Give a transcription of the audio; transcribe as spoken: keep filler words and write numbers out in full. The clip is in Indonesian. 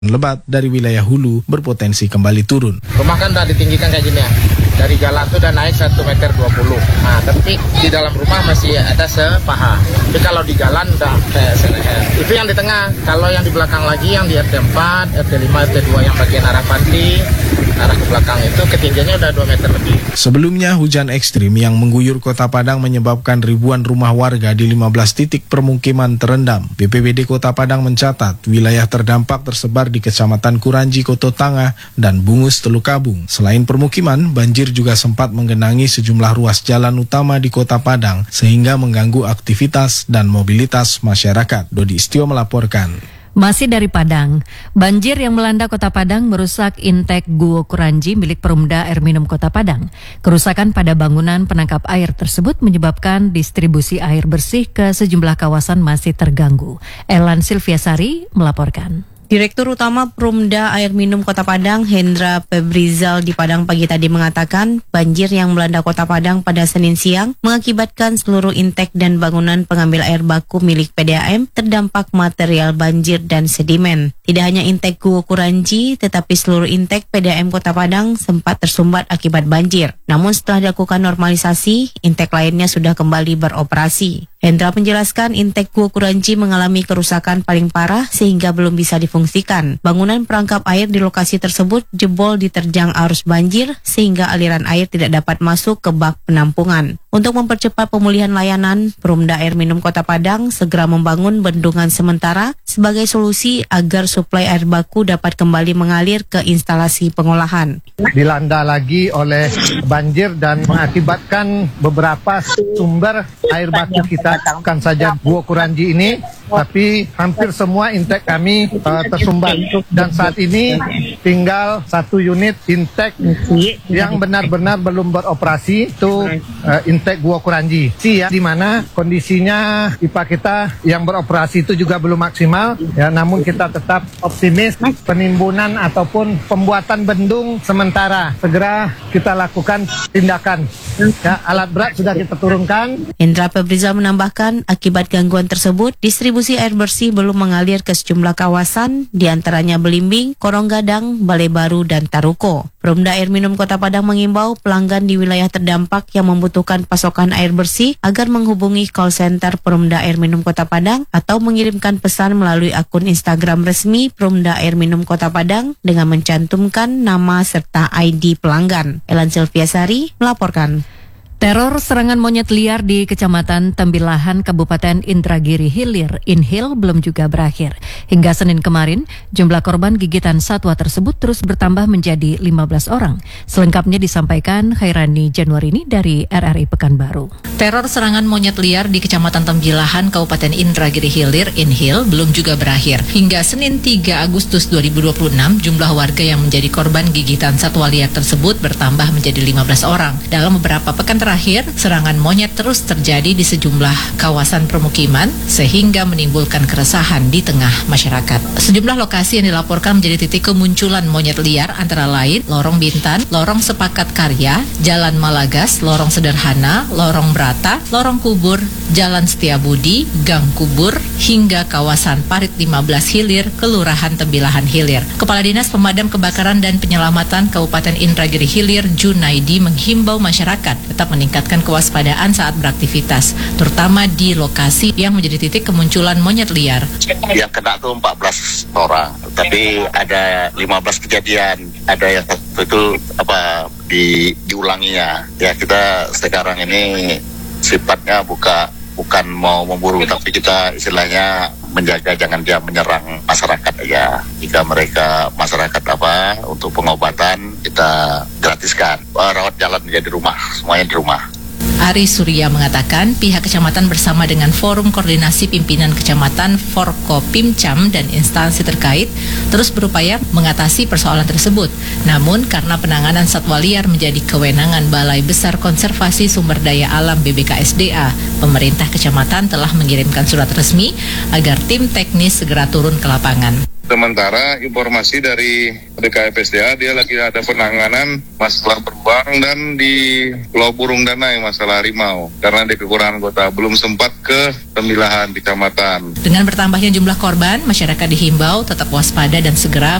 lebat dari wilayah hulu berpotensi kembali turun. Rumah kan udah ditinggikan kayak gini ya. Dari jalan tuh udah naik satu meter dua puluh. Nah, tapi di dalam rumah masih ada sepaha. Tapi kalau di jalan udah kayak seleher. Itu yang di tengah. Kalau yang di belakang lagi, yang di R T empat, R T lima, R T dua yang bagian arah panti, arah ke belakang itu ketinggiannya udah dua meter lebih. Sebelumnya, hujan ekstrim yang mengguyur Kota Padang menyebabkan ribuan rumah warga di lima belas titik permukiman terendam. B P B D Kota Padang mencatat wilayah terdampak tersebar di Kecamatan Kuranji, Koto Tangah, dan Bungus, Teluk Kabung. Selain permukiman, banjir juga sempat menggenangi sejumlah ruas jalan utama di Kota Padang sehingga mengganggu aktivitas dan mobilitas masyarakat. Dodi Istio melaporkan. Masih dari Padang, banjir yang melanda Kota Padang merusak intek Guo Kuranji milik Perumda Air Minum Kota Padang. Kerusakan pada bangunan penangkap air tersebut menyebabkan distribusi air bersih ke sejumlah kawasan masih terganggu. Elan Silviasari melaporkan. Direktur Utama Perumda Air Minum Kota Padang, Hendra Febrizal di Padang pagi tadi mengatakan banjir yang melanda Kota Padang pada Senin siang mengakibatkan seluruh intek dan bangunan pengambil air baku milik P D A M terdampak material banjir dan sedimen. Tidak hanya intek Guo Kuranji, tetapi seluruh intek P D A M Kota Padang sempat tersumbat akibat banjir. Namun setelah dilakukan normalisasi, intek lainnya sudah kembali beroperasi. Hendra menjelaskan intek Guo Kuranji mengalami kerusakan paling parah sehingga belum bisa difungsikan. Bangunan perangkap air di lokasi tersebut jebol diterjang arus banjir sehingga aliran air tidak dapat masuk ke bak penampungan. Untuk mempercepat pemulihan layanan, Perumda Air Minum Kota Padang segera membangun bendungan sementara sebagai solusi agar suplai air baku dapat kembali mengalir ke instalasi pengolahan. Dilanda lagi oleh banjir dan mengakibatkan beberapa sumber air baku kita, bukan saja Guo Kuranji ini, tapi hampir semua intek kami uh, tersumbat. Dan saat ini tinggal satu unit intek yang benar-benar belum beroperasi, itu uh, intek Guo Kuranji. Ya, di mana kondisinya pipa kita yang beroperasi itu juga belum maksimal. Ya, namun kita tetap optimis penimbunan ataupun pembuatan bendung sementara segera kita lakukan tindakan. Ya, alat berat sudah kita turunkan. Hendra Febrizal menambahkan, akibat gangguan tersebut, distribusi air bersih belum mengalir ke sejumlah kawasan, diantaranya Belimbing, Korong Gadang, Balai Baru, dan Taruko. Perumda Air Minum Kota Padang mengimbau pelanggan di wilayah terdampak yang membutuhkan pasokan air bersih agar menghubungi call center Perumda Air Minum Kota Padang atau mengirimkan pesan melalui akun Instagram resmi Perumda Air Minum Kota Padang dengan mencantumkan nama serta I D pelanggan. Elan Silviasari melaporkan. Teror serangan monyet liar di Kecamatan Tembilahan, Kabupaten Indragiri Hilir, Inhil, belum juga berakhir. Hingga Senin kemarin, jumlah korban gigitan satwa tersebut terus bertambah menjadi lima belas orang. Selengkapnya disampaikan Khairani Januarini dari R R I Pekanbaru. Teror serangan monyet liar di Kecamatan Tembilahan, Kabupaten Indragiri Hilir, Inhil, belum juga berakhir. Hingga Senin tiga Agustus dua ribu dua puluh enam, jumlah warga yang menjadi korban gigitan satwa liar tersebut bertambah menjadi lima belas orang. Dalam beberapa pekan terakhir, Terakhir, serangan monyet terus terjadi di sejumlah kawasan permukiman sehingga menimbulkan keresahan di tengah masyarakat. Sejumlah lokasi yang dilaporkan menjadi titik kemunculan monyet liar antara lain Lorong Bintan, Lorong Sepakat Karya, Jalan Malagas, Lorong Sederhana, Lorong Brata, Lorong Kubur, Jalan Setiabudi, Gang Kubur, hingga kawasan Parit lima belas Hilir, Kelurahan Tembilahan Hilir. Kepala Dinas Pemadam Kebakaran dan Penyelamatan Kabupaten Indragiri Hilir, Junaidi, menghimbau masyarakat tetap meningkatkan kewaspadaan saat beraktivitas, terutama di lokasi yang menjadi titik kemunculan monyet liar. Yang kena tuh empat belas orang, tapi ada lima belas kejadian, ada yang satu itu apa di diulanginya. Ya, kita sekarang ini sifatnya buka bukan mau memburu, tapi kita istilahnya menjaga jangan dia menyerang masyarakat aja. Jika mereka masyarakat apa untuk pengobatan kita gratiskan. Rawat jalan menjadi rumah, semuanya di rumah. Ari Surya mengatakan pihak kecamatan bersama dengan Forum Koordinasi Pimpinan Kecamatan Forkopimcam dan instansi terkait terus berupaya mengatasi persoalan tersebut. Namun karena penanganan satwa liar menjadi kewenangan Balai Besar Konservasi Sumber Daya Alam B B K S D A, pemerintah kecamatan telah mengirimkan surat resmi agar tim teknis segera turun ke lapangan. Sementara informasi dari D K F S D A dia lagi ada penanganan masalah beruang dan di Pulau Burung Danai masalah harimau karena di kekurangan kota belum sempat ke Tembilahan di kecamatan. Dengan bertambahnya jumlah korban, masyarakat dihimbau tetap waspada dan segera